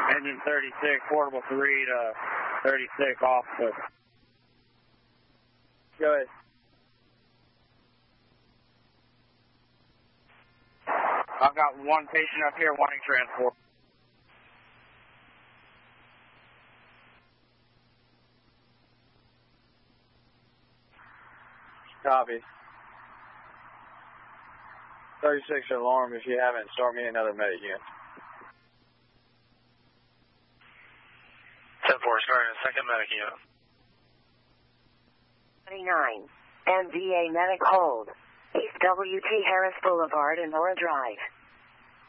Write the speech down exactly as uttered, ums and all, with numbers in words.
Engine thirty-six, portable three to thirty-six, officer. Go ahead. I've got one patient up here wanting transport. Copy. thirty-six alarm. If you haven't, start me another medic unit. ten four, starting a second medic unit. twenty-nine. M D A medic hold. East W T Harris Boulevard and Nora Drive.